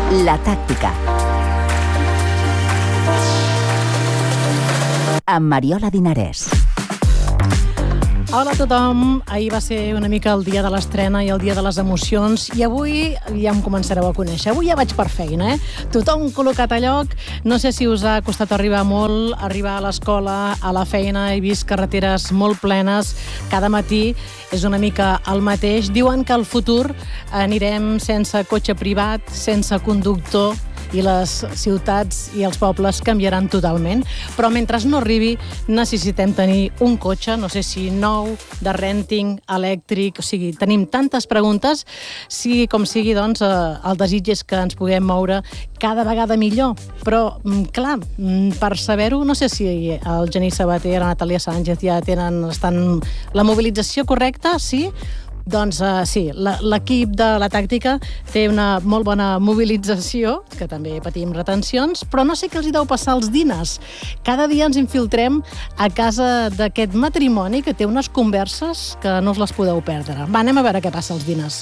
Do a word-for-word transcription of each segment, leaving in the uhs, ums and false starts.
La tàctica. Amb Mariola Dinarès. Hola a tothom, ahir va ser una mica el dia de l'estrena i el dia de les emocions i avui ja em començareu a conèixer. Avui ja vaig per feina, eh? Tothom col·locat a lloc. No sé si us ha costat arribar molt, arribar a l'escola, a la feina. He vist carreteres molt plenes. Cada matí és una mica el mateix. Diuen que al futur anirem sense cotxe privat, sense conductor, i les ciutats i els pobles canviaran totalment. Però mentre no arribi, necessitem tenir un cotxe, no sé si nou, de renting, elèctric, o sigui, tenim tantes preguntes. Sigui com sigui, doncs, el desig és que ens puguem moure cada vegada millor. Però, clar, per saber-ho, no sé si el Genís Sabater, la Natàlia Sánchez ja tenen, estan la mobilització correcta, sí? Doncs uh, sí, l'equip de la tàctica té una molt bona mobilització, que també patim retencions, però no sé què els hi deu passar als diners. Cada dia ens infiltrem a casa d'aquest matrimoni que té unes converses que no us les podeu perdre. Va, anem a veure què passa als diners.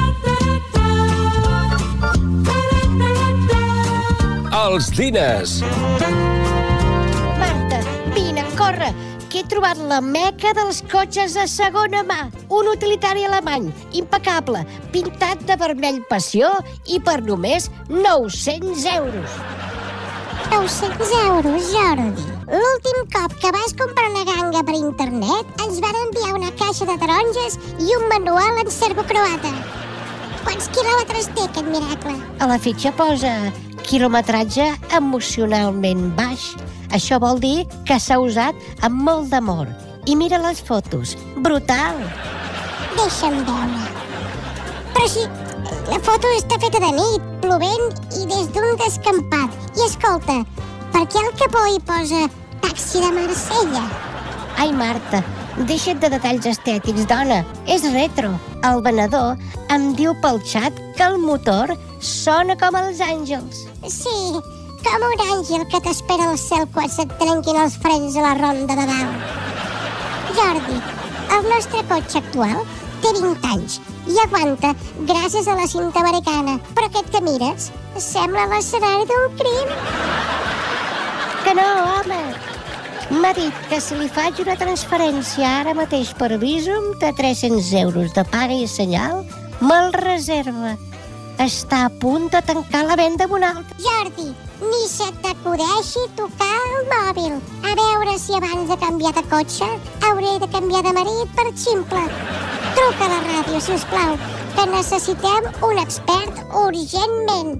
Els diners. Marta, vine, corre, que he trobat la meca dels cotxes de segona mà. Un utilitari alemany, impecable, pintat de vermell passió i per només nou-cents euros. nou-cents euros, Jordi. L'últim cop que vas comprar una ganga per internet ens van enviar una caixa de taronges i un manual en serbo-croata. Quants quilòmetres té aquest miracle? A la fitxa posa quilometratge emocionalment baix. Això vol dir que s'ha usat amb molt d'amor. I mira les fotos. Brutal! Deixa'm veure. Però si la foto està feta de nit, plovent i des d'un descampat. I escolta, per què al capó hi posa taxi de Marsella? Ai, Marta, deixa't de detalls estètics, dona. És retro. El venedor em diu pel xat que el motor sona com els àngels. Sí, com un àngel que t'espera al cel quan se't trenquin els frens a la ronda de dalt. Jordi, el nostre cotxe actual té vint anys i aguanta gràcies a la cinta americana. Però aquest que mires sembla l'escenari d'un crim. Que no, home. M'ha dit que si li faig una transferència ara mateix per Bizum de tres-cents euros de paga i senyal, me'l reserva. Està a punt de tancar la venda amb un altre. Jordi, ni se t'acudeixi tocar el mòbil. A veure si abans de canviar de cotxe hauré de canviar de marit per ximple. Truca a la ràdio, si us plau, que necessitem un expert urgentment.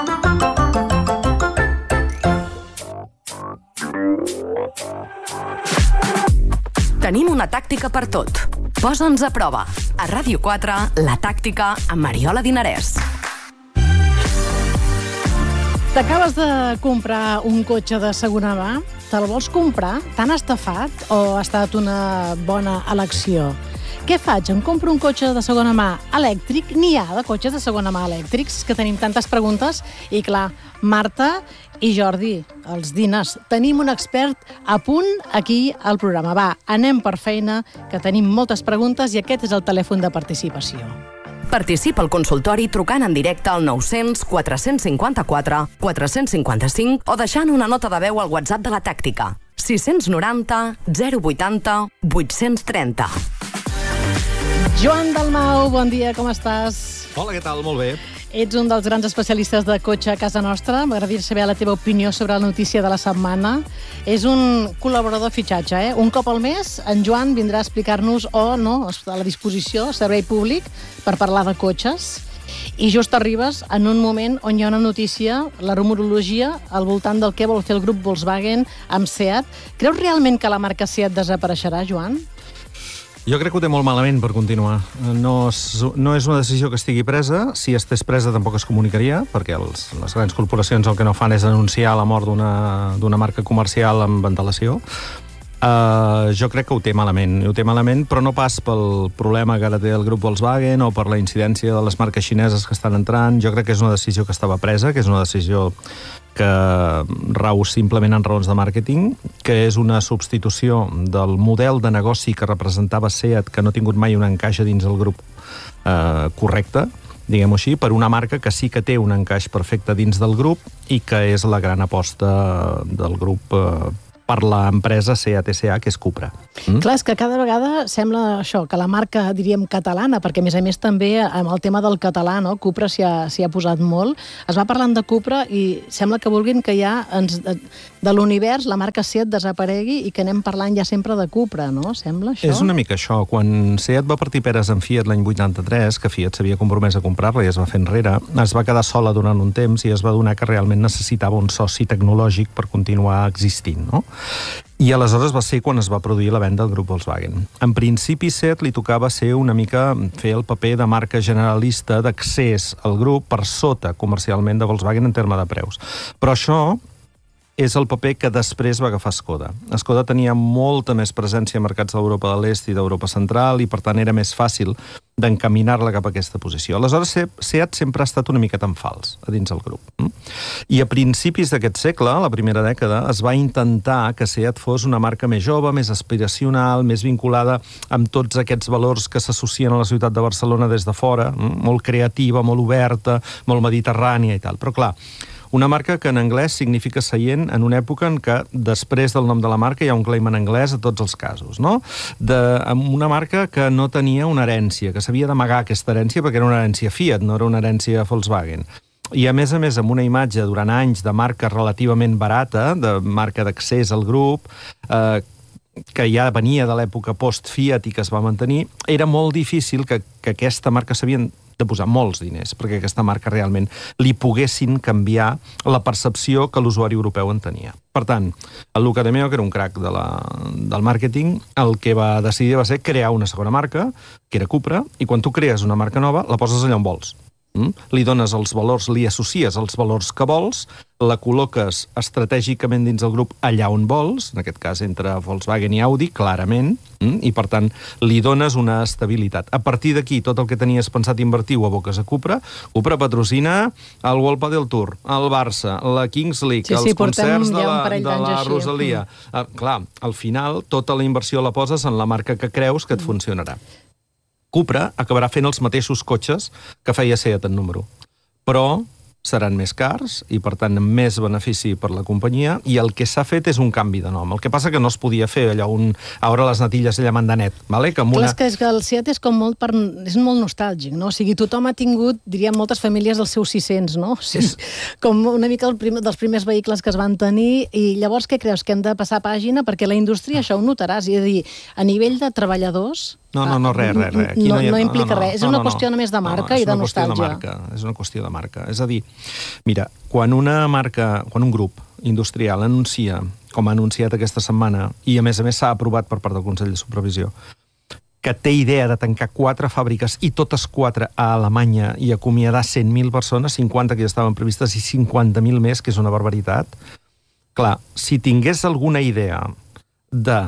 Tenim una tàctica per tot. Posa'ns a prova. A Ràdio quatre, La tàctica amb Mariola Dinarès. T'acabes de comprar un cotxe de segona mà? Te'l vols comprar? T'han estafat o ha estat una bona elecció? Què faig? Em compro un cotxe de segona mà elèctric? N'hi ha de cotxes de segona mà elèctrics? Que tenim tantes preguntes. I clar, Marta i Jordi, els diners, tenim un expert a punt aquí al programa. Va, anem per feina, que tenim moltes preguntes i aquest és el telèfon de participació. Participa al consultori trucant en directe al nou-cents quatre-cents cinquanta-quatre quatre-cents cinquanta-cinc o deixant una nota de veu al WhatsApp de la tàctica. sis noranta zero vuitanta vuit-cents trenta. Joan Dalmau, bon dia, com estàs? Hola, què tal? Molt bé. Ets un dels grans especialistes de cotxe a casa nostra. M'agradaria saber la teva opinió sobre la notícia de la setmana. És un col·laborador de fitxatge, eh? Un cop al mes, en Joan vindrà a explicar-nos o no, a la disposició, servei públic, per parlar de cotxes. I just arribes en un moment on hi ha una notícia, la rumorologia, al voltant del que vol fer el grup Volkswagen amb SEAT. Creus realment que la marca SEAT desapareixerà, Joan? Jo crec que ho té molt malament per continuar. No és, no és una decisió que estigui presa. Si estés presa tampoc es comunicaria, perquè els, les grans corporacions el que no fan és anunciar la mort d'una marca comercial amb antelació. Uh, jo crec que ho té malament. Ho té malament, però no pas pel problema que ara té el grup Volkswagen o per la incidència de les marques xineses que estan entrant. Jo crec que és una decisió que estava presa, que és una decisió que rau simplement en raons de màrqueting, que és una substitució del model de negoci que representava SEAT, que no ha tingut mai un encaix dins el grup eh, correcte, diguem-ho així, per una marca que sí que té un encaix perfecte dins del grup i que és la gran aposta del grup eh, per l'empresa SEAT S A, que és Cupra. Mm? Clar, és que cada vegada sembla això, que la marca, diríem, catalana, perquè a més a més també amb el tema del català, no? Cupra s'hi ha, s'hi ha posat molt. Es va parlant de Cupra i sembla que vulguin que ja ens, de, de l'univers la marca SEAT desaparegui i que anem parlant ja sempre de Cupra, no? Sembla això? És una mica això. Quan SEAT va partir peres en Fiat l'any vuitanta-tres, que Fiat s'havia compromès a comprar-la i es va fer enrere, es va quedar sola durant un temps i es va adonar que realment necessitava un soci tecnològic per continuar existint, no? I aleshores va ser quan es va produir la venda del grup Volkswagen. En principi, SEAT li tocava ser una mica fer el paper de marca generalista d'accés al grup per sota comercialment de Volkswagen en terme de preus. Però això és el paper que després va agafar Skoda. Skoda tenia molta més presència en mercats d'Europa de l'Est i d'Europa Central i, per tant, era més fàcil d'encaminar-la cap a aquesta posició. Aleshores, SEAT sempre ha estat una miqueta en fals a dins el grup. I a principis d'aquest segle, la primera dècada, es va intentar que SEAT fos una marca més jove, més aspiracional, més vinculada amb tots aquests valors que s'associen a la ciutat de Barcelona des de fora, molt creativa, molt oberta, molt mediterrània i tal. Però, clar, una marca que en anglès significa seient en una època en què després del nom de la marca hi ha un claim en anglès a tots els casos, no? De, amb una marca que no tenia una herència, que s'havia d'amagar aquesta herència perquè era una herència Fiat, no era una herència Volkswagen. I, a més a més, amb una imatge durant anys de marca relativament barata, de marca d'accés al grup, eh, que ja venia de l'època post-Fiat i que es va mantenir, era molt difícil que, que aquesta marca s'havien de posar molts diners perquè aquesta marca realment li poguessin canviar la percepció que l'usuari europeu en tenia. Per tant, el Luca de Meo, que era un crac de la, del màrqueting, el que va decidir va ser crear una segona marca, que era Cupra, i quan tu crees una marca nova, la poses allà on vols. Mm? Li dones els valors, li associes els valors que vols, la col·loques estratègicament dins el grup allà on vols, en aquest cas entre Volkswagen i Audi, clarament, mm? I per tant li dones una estabilitat. A partir d'aquí, tot el que tenies pensat invertir ho aboques a Cupra. Cupra patrocina el World Padel Tour, el Barça, la Kings League, sí, els sí, concerts de ja la, de la així. Rosalia. Mm. Uh, clar, al final, tota la inversió la poses en la marca que creus que et mm. funcionarà. Cupra acabarà fent els mateixos cotxes que feia SEAT en número. Però seran més cars i, per tant, més benefici per la companyia, i el que s'ha fet és un canvi de nom. El que passa que no es podia fer allò, un, ara les natilles allà mandanet, vale? Que amb Clar, una... és que, és que el SEAT és com molt, per, és molt nostàlgic, no? O sigui, tothom ha tingut, diríem, moltes famílies dels seus sis-cents, no? O sigui, és... com una mica el prim, dels primers vehicles que es van tenir, i llavors què creus? Que hem de passar pàgina? Perquè la indústria això ho notaràs, és a dir, a nivell de treballadors... No, no, no, res, res, res. Aquí no, no, hi ha, no implica no, no, res, és no, una no, qüestió no, només de marca no, no, i de nostàlgia. De marca, és una qüestió de marca. És a dir, mira, quan una marca, quan un grup industrial anuncia, com ha anunciat aquesta setmana, i a més a més s'ha aprovat per part del Consell de Supervisió, que té idea de tancar quatre fàbriques i totes quatre a Alemanya i acomiadar cent mil persones, cinquanta que ja estaven previstes i cinquanta mil més, que és una barbaritat. Clar, si tingués alguna idea de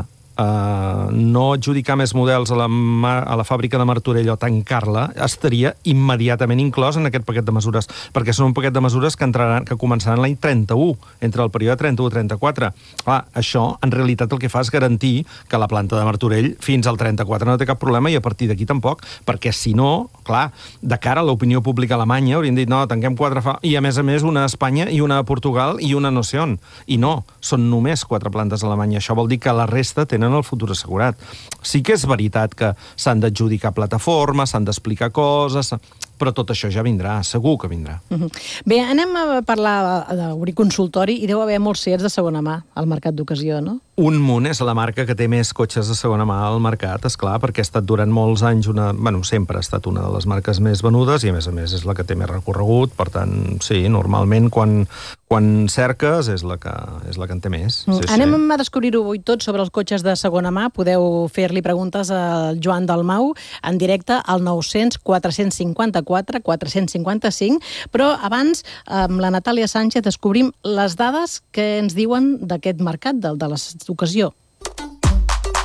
Uh, no adjudicar més models a la, a la fàbrica de Martorell o tancar-la, estaria immediatament inclòs en aquest paquet de mesures, perquè són un paquet de mesures que, entraran, que començaran l'any trenta-u, entre el període trenta-u i trenta-quatre. Clar, això, en realitat, el que fa és garantir que la planta de Martorell fins al trenta-quatre no té cap problema i a partir d'aquí tampoc, perquè si no, clar, de cara a l'opinió pública alemanya haurien dit, no, tanquem quatre fa... i a més a més una a Espanya i una a Portugal i una no sé on. I no, són només quatre plantes a Alemanya. Això vol dir que la resta tenen el futur assegurat. Sí que és veritat que s'han d'adjudicar plataformes, s'han d'explicar coses, però tot això ja vindrà, segur que vindrà. Uh-huh. Bé, anem a parlar d'obrir consultori i deu haver molts SEATs de segona mà al mercat d'ocasió, no? Un munt és la marca que té més cotxes de segona mà al mercat, esclar, perquè ha estat durant molts anys una... Bueno, sempre ha estat una de les marques més venudes i, a més a més, és la que té més recorregut. Per tant, sí, normalment, quan, quan cerques, és la que, és la que en té més. Sí, Anem sí. a descobrir-ho avui tot sobre els cotxes de segona mà. Podeu fer-li preguntes al Joan Dalmau en directe al nou-cents quatre-cents cinquanta-quatre quatre-cents cinquanta-cinc, però abans, amb la Natàlia Sánchez, descobrim les dades que ens diuen d'aquest mercat, de, de l'ocasió. Aquest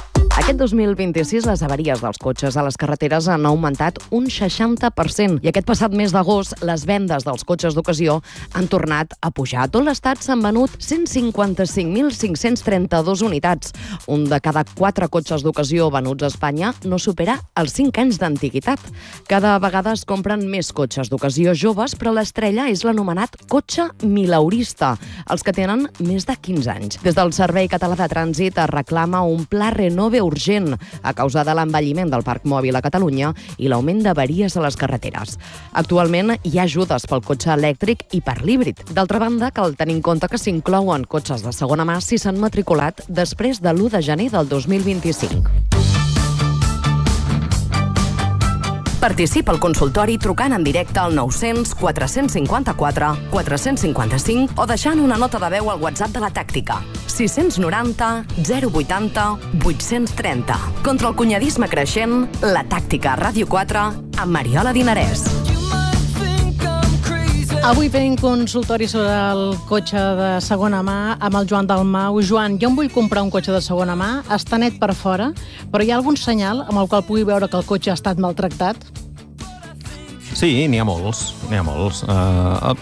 Aquest dos mil vint-i-sis les avaries dels cotxes a les carreteres han augmentat un seixanta per cent i aquest passat mes d'agost les vendes dels cotxes d'ocasió han tornat a pujar. A tot l'estat s'han venut cent cinquanta-cinc mil cinc-cents trenta-dos unitats. Un de cada quatre cotxes d'ocasió venuts a Espanya no supera els cinc anys d'antiguitat. Cada vegada es compren més cotxes d'ocasió joves, però l'estrella és l'anomenat cotxe mileurista, els que tenen més de quinze anys. Des del Servei Català de Trànsit es reclama un pla renove urgent a causa de l'envelliment del parc mòbil a Catalunya i l'augment d'avaries a les carreteres. Actualment hi ha ajudes pel cotxe elèctric i per l'híbrid. D'altra banda, cal tenir en compte que s'inclouen cotxes de segona mà si s'han matriculat després de l'u de gener del dos mil vint-i-cinc. Participa al consultori trucant en directe al nou-cents quatre-cents cinquanta-quatre quatre-cents cinquanta-cinc o deixant una nota de veu al WhatsApp de la Tàctica. sis noranta zero vuitanta vuit-cents trenta. Contra el cunyadisme creixent, la Tàctica Ràdio quatre amb Mariola Dinarès. Avui fem consultori sobre el cotxe de segona mà amb el Joan Dalmau. Joan, jo em vull comprar un cotxe de segona mà, està net per fora, però hi ha algun senyal amb el qual pugui veure que el cotxe ha estat maltractat? Sí, n'hi ha molts, n'hi ha molts. Uh,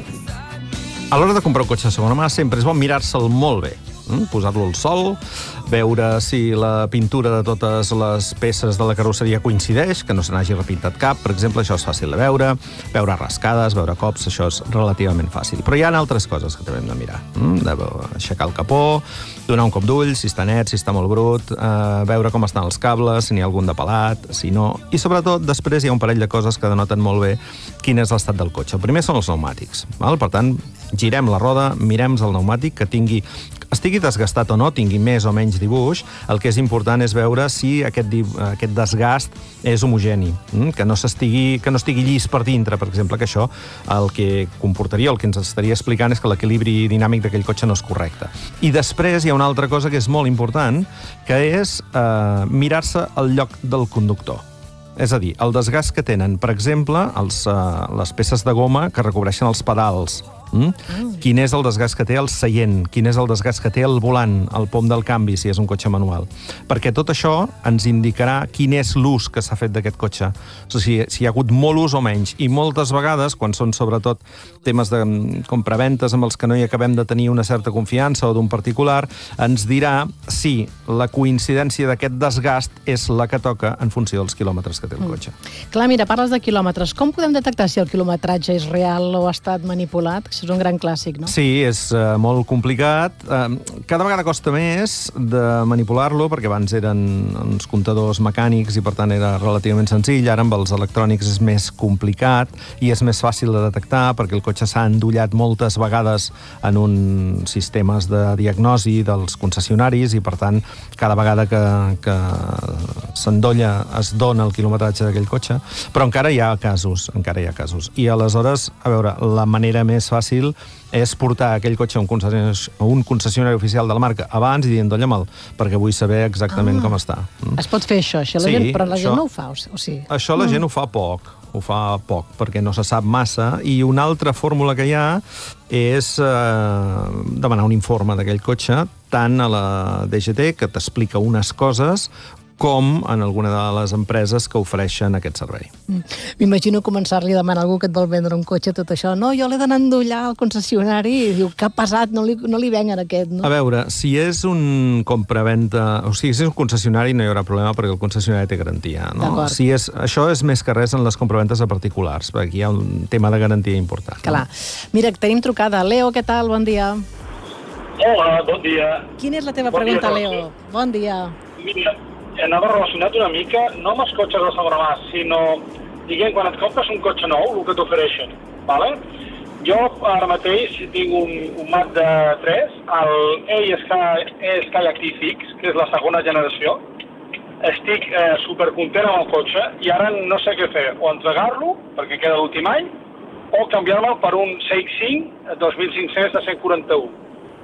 a l'hora de comprar un cotxe de segona mà sempre és bo mirar-se'l molt bé, mm? Posar-lo al sol, veure si la pintura de totes les peces de la carrosseria coincideix, que no se n'hagi repintat cap, per exemple, això és fàcil de veure, veure rascades, veure cops, això és relativament fàcil. Però hi ha altres coses que també hem de mirar, mm? de aixecar el capó, donar un cop d'ull, si està net, si està molt brut, eh, veure com estan els cables, si n'hi ha algun de pelat, si no, i sobretot després hi ha un parell de coses que denoten molt bé quin és l'estat del cotxe. El primer són els pneumàtics, val? Per tant, girem la roda, mirem el pneumàtic, que tingui, estigui desgastat o no, tingui més o menys dibuix, el que és important és veure si aquest, aquest desgast és homogeni, que no, s'estigui, que no estigui llis per dintre, per exemple, que això el que comportaria, el que ens estaria explicant és que l'equilibri dinàmic d'aquell cotxe no és correcte. I després hi ha una altra cosa que és molt important, que és eh, mirar-se el lloc del conductor. És a dir, el desgast que tenen, per exemple, els, eh, les peces de goma que recobreixen els pedals. Mm? Mm. Quin és el desgast que té el seient, quin és el desgast que té el volant, el pom del canvi, si és un cotxe manual. Perquè tot això ens indicarà quin és l'ús que s'ha fet d'aquest cotxe. O sigui, si hi ha hagut molt ús o menys. I moltes vegades, quan són sobretot temes de compraventes amb els que no hi acabem de tenir una certa confiança o d'un particular, ens dirà si la coincidència d'aquest desgast és la que toca en funció dels quilòmetres que té el cotxe. Mm. Clar, mira, parles de quilòmetres. Com podem detectar si el quilometratge és real o ha estat manipulat? És un gran clàssic, no? Sí, és uh, molt complicat. Uh, cada vegada costa més de manipular-lo, perquè abans eren uns comptadors mecànics i, per tant, era relativament senzill. Ara, amb els electrònics, és més complicat i és més fàcil de detectar, perquè el cotxe s'ha endollat moltes vegades en uns sistemes de diagnosi dels concessionaris i, per tant, cada vegada que, que s'endolla es dona el quilometratge d'aquell cotxe. Però encara hi ha casos, encara hi ha casos. I, aleshores, a veure, la manera més fàcil és portar aquell cotxe a un concessionari, a un concessionari oficial de la marca abans i dir, endolla-me'l, perquè vull saber exactament ah, com està. Mm. Es pot fer això, això la sí, gent, però la això, gent no ho fa. O sigui. Això la mm. gent ho fa poc, ho fa poc, perquè no se sap massa, i una altra fórmula que hi ha és eh, demanar un informe d'aquell cotxe, tant a la D G T, que t'explica unes coses, com en alguna de les empreses que ofereixen aquest servei. M'imagino començar-li a demanar a algú que et vol vendre un cotxe, tot això. No, jo l'he d'anar a endollar al concessionari i diu, que ha passat, no li, no li vengen aquest, no? A veure, si és un compraventa, o sigui, si és un concessionari no hi haurà problema perquè el concessionari té garantia, no? Si és, això és més que res en les compraventes a particulars, perquè aquí hi ha un tema de garantia important. Clar. No? Mira, tenim trucada. Leo, què tal? Bon dia. Hola, bon dia. Quina és la teva bon pregunta, dia, Leo? Bon dia. Mira, anava relacionat una mica, no amb els cotxes de segona mà, sinó, diguem, quan et compres un cotxe nou, el que t'ofereixen, ¿vale? Jo ara mateix tinc un, un Mazda tres, el e-Sky Active X, que és la segona generació. Estic eh, supercontent amb el cotxe i ara no sé què fer, o entregar-lo, perquè queda l'últim any, o canviar-lo per un C X cinc dos mil cinc-cents de cent quaranta-un.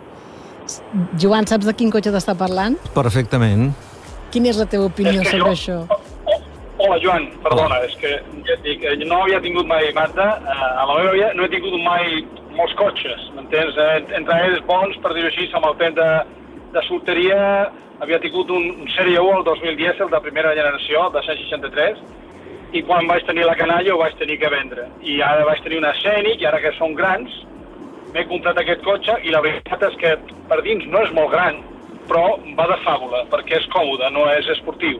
Joan, saps de quin cotxe t'està parlant? Perfectament. Quina és la teva opinió és sobre jo, això? Hola, Joan, perdona, és que ja et dic, no havia tingut mai Mazda, eh, a la meva vida no he tingut mai molts cotxes, m'entens? Eh, entre ells bons, per dir-ho així, amb el temps de, de solteria, havia tingut un Sèrie u el dos mil dièsel de primera generació, de cent seixanta-tres, i quan vaig tenir la canalla ho vaig tenir que vendre. I ara vaig tenir una Scenic, i ara que són grans, m'he comprat aquest cotxe, i la veritat és que per dins no és molt gran, però va de fàbula, perquè és còmode, no és esportiu.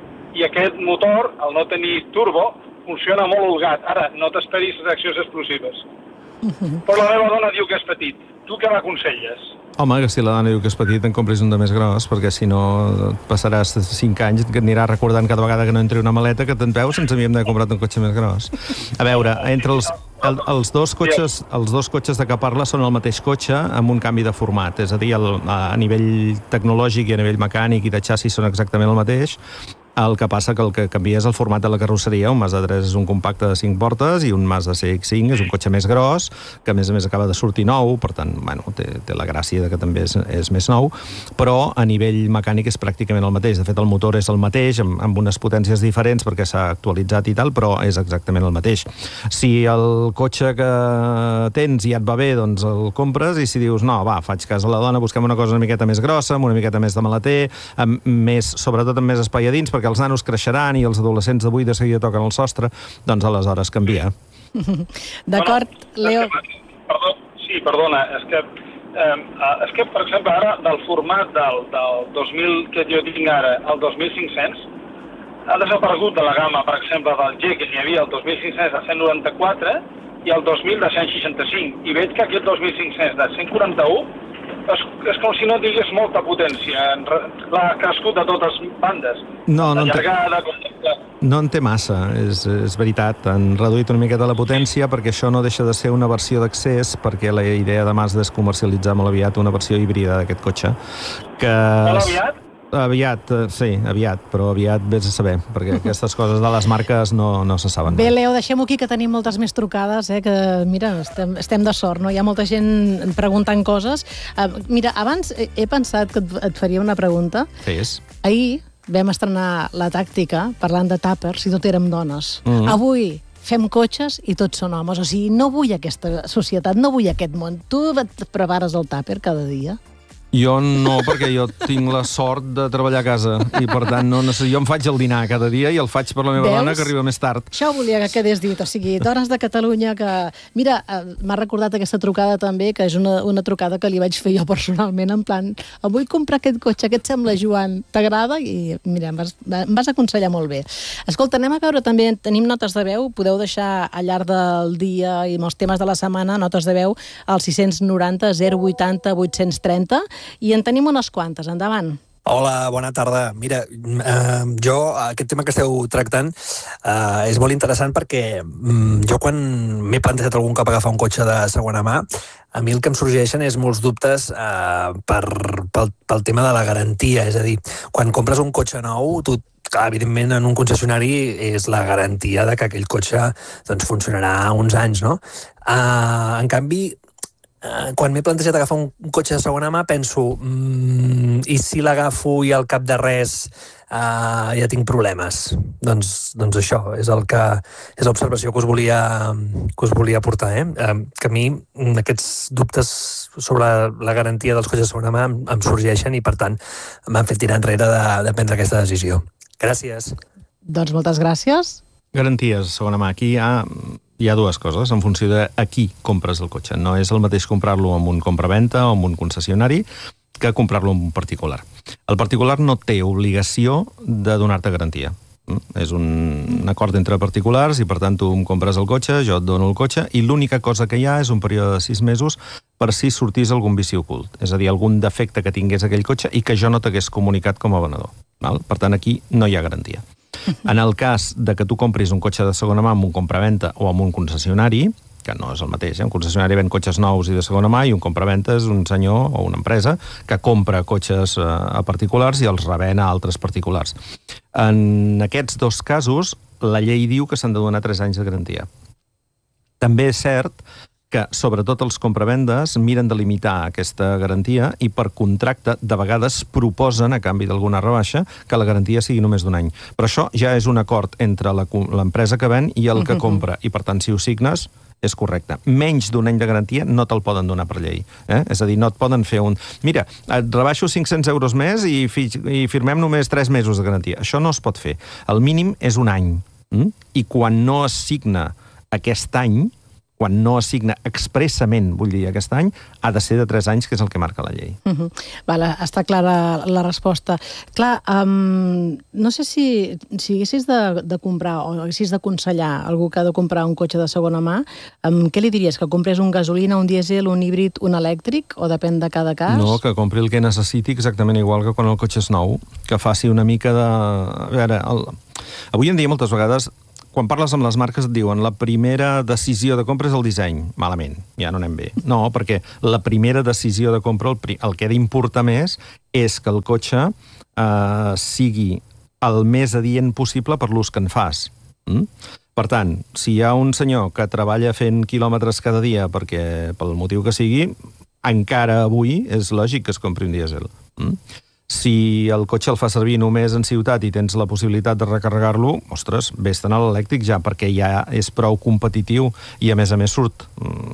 I aquest motor, al no tenir turbo, funciona molt holgat. Ara, no t'esperis reaccions explosives. Però la meva dona diu que és petit. Tu què m'aconselles? Home, que si la dona diu que és petit, en compris un de més gros, perquè si no passaràs cinc anys que aniràs recordant cada vegada que no entri una maleta que te'n veus ens havíem d'haver comprat un cotxe més gros. A veure, entre els, el, els, dos cotxes, els dos cotxes de què parla són el mateix cotxe amb un canvi de format, és a dir, el, a nivell tecnològic i a nivell mecànic i de xassis són exactament el mateix. El que passa que el que canvia és el format de la carrosseria. Un Mazda tres és un compacte de cinc portes i un Mazda C X cinc és un cotxe més gros, que a més a més acaba de sortir nou, per tant, bueno, té, té la gràcia de que també és, és més nou, però a nivell mecànic és pràcticament el mateix. De fet, el motor és el mateix, amb, amb unes potències diferents perquè s'ha actualitzat i tal, però és exactament el mateix. Si el cotxe que tens ja et va bé, doncs el compres, i si dius, no, va, faig cas a la dona, busquem una cosa una miqueta més grossa, amb una miqueta més de maleter, amb més, sobretot amb més espai a dins, perquè els nanos creixeran i els adolescents d'avui de seguida toquen el sostre, doncs aleshores canvia. D'acord, bueno, Leo. Que, perdó, sí, perdona, és que, eh, és que, per exemple, ara, del format del, del dos mil que jo tinc ara, el dos mil cinc-cents, ha desaparegut de la gamma, per exemple, del G, que n'hi havia el dos mil cinc-cents de cent noranta-quatre i el dos mil de cent seixanta-cinc. I veig que aquí el dos mil cinc-cents de cent quaranta-u és, és com si no digués molta potència. L'ha crescut de totes bandes. No, no en, allargada, té, no en té massa, és, és veritat. Han reduït una miqueta la potència perquè això no deixa de ser una versió d'accés, perquè la idea de Mazda és comercialitzar molt aviat una versió híbrida d'aquest cotxe. Que... Molt aviat? Aviat, sí, aviat, però aviat vés a saber, perquè aquestes coses de les marques no, no se saben. Bé, Leo, deixem-ho aquí, que tenim moltes més trucades, eh, que, mira, estem, estem de sort, no? Hi ha molta gent preguntant coses. Uh, mira, abans he, he pensat que et, et faria una pregunta. Fes. Ahir vam estrenar La Tàctica, parlant de tàpers, i tot érem dones. Mm-hmm. Avui fem cotxes i tots són homes. O sigui, no vull aquesta societat, no vull aquest món. Tu et prepares el tàper cada dia? Jo no, perquè jo tinc la sort de treballar a casa i, per tant, no necessito... jo em faig el dinar cada dia i el faig per la meva Veus? dona, que arriba més tard. Això volia que quedés dit, o sigui, dones de Catalunya que... Mira, m'ha recordat aquesta trucada també, que és una, una trucada que li vaig fer jo personalment, en plan, em vull comprar aquest cotxe, què et sembla, Joan? T'agrada? I, mira, em vas, em vas aconsellar molt bé. Escolta, anem a veure també, tenim notes de veu, podeu deixar al llarg del dia i amb els temes de la setmana, notes de veu al sis noranta zero vuitanta vuit-cents trenta, i en tenim unes quantes. Endavant. Hola, bona tarda. Mira, eh, jo, aquest tema que esteu tractant eh, és molt interessant perquè mm, jo quan m'he plantejat algun cop agafar un cotxe de segona mà, a mi el que em sorgeixen és molts dubtes eh, per, pel, pel tema de la garantia. És a dir, quan compres un cotxe nou, tu clar, evidentment en un concessionari és la garantia de que aquell cotxe doncs, funcionarà uns anys, no? Eh, en canvi, quan m'he plantejat agafar un cotxe de segona mà, penso, mmm, i si l'agafo i al cap de res uh, ja tinc problemes? Doncs, doncs això és el que és l'observació que us volia que us volia portar, eh? Uh, que a mi aquests dubtes sobre la garantia dels cotxes de segona mà em, em sorgeixen i, per tant, m'han fet tirar enrere de, de prendre aquesta decisió. Gràcies. Doncs moltes gràcies. Garanties, segona mà. Aquí hi ha... Hi ha dues coses, en funció de a qui compres el cotxe. No és el mateix comprar-lo amb un compraventa o amb un concessionari que comprar-lo amb un particular. El particular no té obligació de donar-te garantia. És un acord entre particulars i, per tant, tu em compres el cotxe, jo et dono el cotxe, i l'única cosa que hi ha és un període de sis mesos per si sortís algun vici ocult. És a dir, algun defecte que tingués aquell cotxe i que jo no t'hagués comunicat com a venedor. Val? Per tant, aquí no hi ha garantia. En el cas de que tu compris un cotxe de segona mà amb un compraventa o amb un concessionari, que no és el mateix, eh? Un concessionari ven cotxes nous i de segona mà, i un compraventa és un senyor o una empresa que compra cotxes eh, a particulars i els reven a altres particulars. En aquests dos casos, la llei diu que s'han de donar tres anys de garantia. També és cert que, sobretot els compravendes, miren de limitar aquesta garantia i per contracte de vegades proposen, a canvi d'alguna rebaixa, que la garantia sigui només d'un any. Però això ja és un acord entre l'empresa que ven i el que compra, i per tant, si ho signes, és correcte. Menys d'un any de garantia no te'l poden donar per llei. Eh? És a dir, no et poden fer un... Mira, et rebaixo cinc-cents euros més i, fi... i firmem només tres mesos de garantia. Això no es pot fer. El mínim és un any. Mm? I quan no es signa aquest any, quan no es signa expressament, vull dir, aquest any, ha de ser de tres anys, que és el que marca la llei. Uh-huh. Vale, està clara la resposta. Clar, um, no sé si, si haguessis de, de comprar o haguessis d'aconsellar algú que ha de comprar un cotxe de segona mà, um, què li diries? Que comprés un gasolina, un dièsel, un híbrid, un elèctric, o depèn de cada cas? No, que compri el que necessiti exactament igual que quan el cotxe és nou, que faci una mica de... A veure, el... avui en dia moltes vegades quan parles amb les marques et diuen la primera decisió de compra és el disseny. Malament, ja no anem bé. No, perquè la primera decisió de compra, el, pri... el que ha d'importar més és que el cotxe eh, sigui el més adient possible per l'ús que en fas. Mm? Per tant, si hi ha un senyor que treballa fent quilòmetres cada dia perquè pel motiu que sigui, encara avui és lògic que es compri un dièsel. Mm? Si el cotxe el fa servir només en ciutat i tens la possibilitat de recarregar-lo, ostres, vés-te'n a l'elèctric ja, perquè ja és prou competitiu i a més a més surt,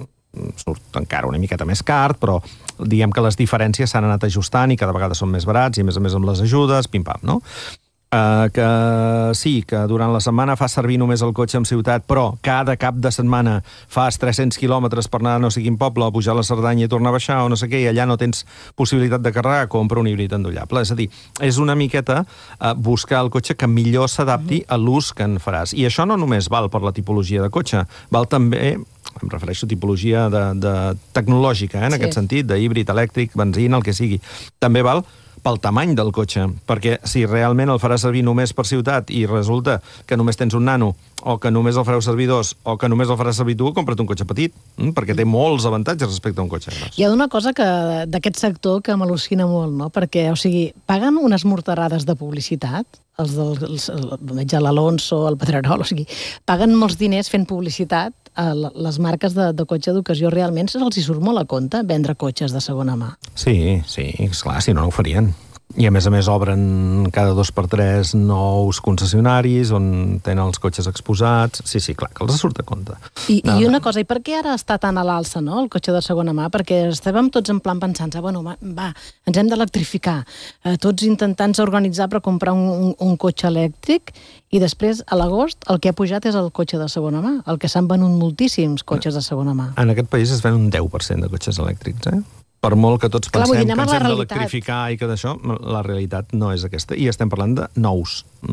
surt encara una miqueta més car, però diguem que les diferències s'han anat ajustant i cada vegada són més barats i a més a més amb les ajudes, pim-pam, no? Uh, que sí, que durant la setmana fas servir només el cotxe en ciutat, però cada cap de setmana fas tres-cents quilòmetres per anar a no sé quin poble, a pujar a la Cerdanya i tornar a baixar o no sé què, i allà no tens possibilitat de carregar, compra un híbrid endollable. És a dir, és una miqueta uh, buscar el cotxe que millor s'adapti a l'ús que en faràs. I això no només val per la tipologia de cotxe, val també, em refereixo a tipologia de, de tecnològica, eh, en sí. aquest sentit, de híbrid, elèctric, benzina, el que sigui. També val pel tamany del cotxe, perquè si realment el faràs servir només per ciutat i resulta que només tens un nano, o que només el fareu servir dos, o que només el faràs servir tu, compra't un cotxe petit, hm? perquè té molts avantatges respecte a un cotxe gros. Hi ha una cosa que d'aquest sector que m'al·lucina molt, no? Perquè, o sigui, paguen unes morterades de publicitat, els del els, veig a l'Alonso, el Pedrerol, o sigui, paguen molts diners fent publicitat a les marques de, de cotxe d'ocasió. Realment se'ls hi surt molt a compte vendre cotxes de segona mà. Sí, sí, esclar, si no, no ho farien. I a més a més obren cada dos per tres nous concessionaris on tenen els cotxes exposats. Sí, sí, clar, que els surt a compte. I, no. I una cosa, i per què ara està tan a l'alça, no?, el cotxe de segona mà? Perquè estàvem tots en plan pensant, bueno, va, va ens hem d'electrificar, eh, tots intentant-se organitzar per comprar un, un, un cotxe elèctric, i després, a l'agost, el que ha pujat és el cotxe de segona mà, el que s'han venut moltíssims cotxes de segona mà. En aquest país es ven un deu per cent de cotxes elèctrics, eh? Per molt que tots Clar, pensem dir, que ens hem d'electrificar i que d'això, la realitat no és aquesta. I estem parlant de nous. Mm?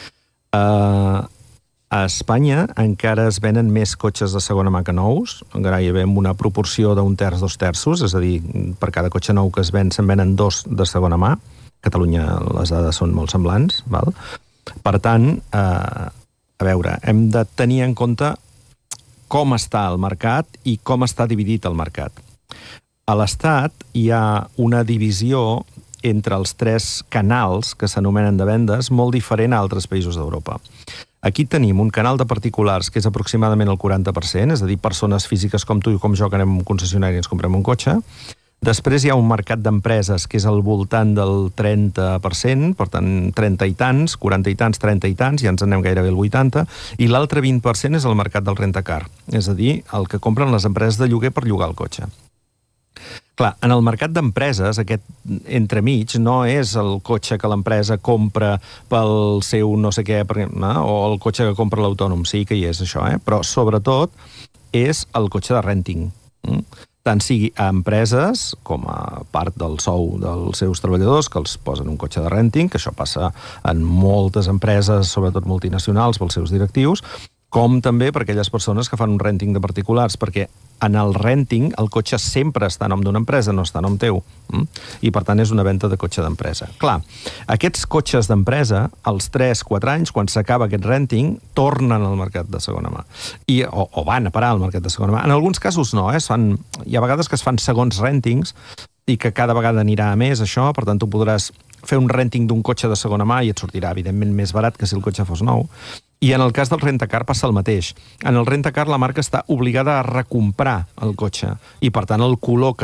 Uh, a Espanya encara es venen més cotxes de segona mà que nous. Encara hi ha una proporció d'un terç, dos terços, és a dir, per cada cotxe nou que es ven, se'n venen dos de segona mà. A Catalunya les dades són molt semblants. Val? Per tant, uh, a veure, hem de tenir en compte com està el mercat i com està dividit el mercat. A l'Estat hi ha una divisió entre els tres canals que s'anomenen de vendes molt diferent a altres països d'Europa. Aquí tenim un canal de particulars que és aproximadament el quaranta per cent, és a dir, persones físiques com tu i com jo que anem a un concessionari i ens comprem un cotxe. Després hi ha un mercat d'empreses que és al voltant del trenta per cent, per tant, trenta i tants, quaranta i tants, trenta i tants, ja ens anem gairebé al vuitanta, i l'altre vint per cent és el mercat del rentacar, és a dir, el que compren les empreses de lloguer per llogar el cotxe. Clar, en el mercat d'empreses, aquest entremig no és el cotxe que l'empresa compra pel seu no sé què, no? O el cotxe que compra l'autònom, sí que hi és això, eh? Però sobretot és el cotxe de renting. Mm? Tant sigui a empreses, com a part del sou dels seus treballadors, que els posen un cotxe de renting, que això passa en moltes empreses, sobretot multinacionals, pels seus directius, com també per aquelles persones que fan un renting de particulars, perquè en el renting el cotxe sempre està a nom d'una empresa, no està a nom teu. Mm? I, per tant, és una venda de cotxe d'empresa. Clar, aquests cotxes d'empresa, als tres quatre anys, quan s'acaba aquest renting, tornen al mercat de segona mà. I, o, o van a parar al mercat de segona mà. En alguns casos no, eh? Es fan, hi ha vegades que es fan segons rentings i que cada vegada anirà a més, això, per tant, tu podràs fer un renting d'un cotxe de segona mà i et sortirà, evidentment, més barat que si el cotxe fos nou. I en el cas del rentacar passa el mateix. En el rentacar la marca està obligada a recomprar el cotxe i, per tant, el col·loca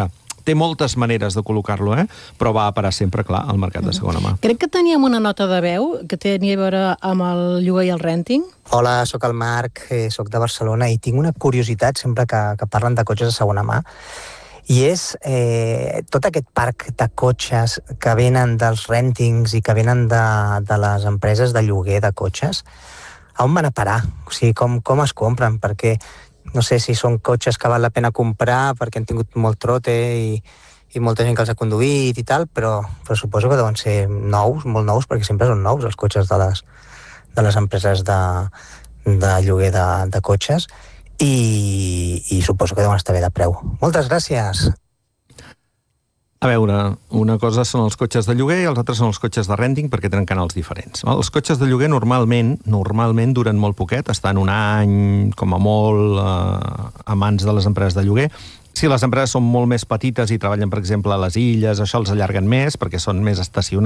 té moltes maneres de col·locar-lo, eh? Però va a parar sempre, clar, al mercat de segona mà. Crec que teníem una nota de veu que tenia a veure amb el lloguer i el renting. Hola, sóc el Marc, eh, sóc de Barcelona i tinc una curiositat sempre que, que parlen de cotxes de segona mà, i és eh, tot aquest parc de cotxes que venen dels rentings i que venen de, de les empreses de lloguer de cotxes, on van a parar? O sigui, com, com es compren? Perquè no sé si són cotxes que val la pena comprar perquè han tingut molt trote i, i molta gent que els ha conduït i tal, però, però suposo que deuen ser nous, molt nous, perquè sempre són nous els cotxes de les, de les empreses de, de lloguer de, de cotxes, i, i suposo que deuen estar bé de preu. Moltes gràcies! A veure, una cosa són els cotxes de lloguer i els altres són els cotxes de renting perquè tenen canals diferents. Els cotxes de lloguer normalment normalment duren molt poquet, estan un any, com a molt, eh, a mans de les empreses de lloguer. Si les empreses són molt més petites i treballen, per exemple, a les illes, això els allarguen més perquè són més estacionals.